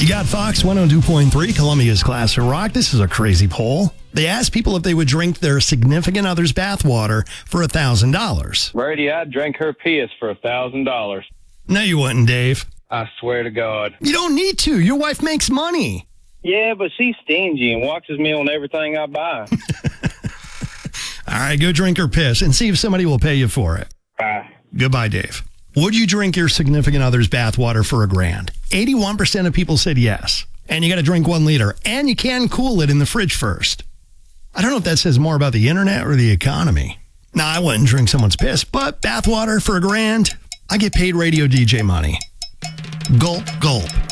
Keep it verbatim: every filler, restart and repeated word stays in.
You got Fox one oh two point three, Columbia's Class of Rock. This is a crazy poll. They asked people if they would drink their significant other's bathwater for one thousand dollars. Brady, I'd drink her piss for one thousand dollars. No, you wouldn't, Dave. I swear to God. You don't need to. Your wife makes money. Yeah, but she's stingy and watches me on everything I buy. All right, go drink her piss and see if somebody will pay you for it. Bye. Goodbye, Dave. Would you drink your significant other's bathwater for a grand? eighty-one percent of people said yes. And you got to drink one liter. And you can cool it in the fridge first. I don't know if that says more about the internet or the economy. Now, I wouldn't drink someone's piss, but bathwater for a grand, I get paid radio D J money. Gulp, gulp.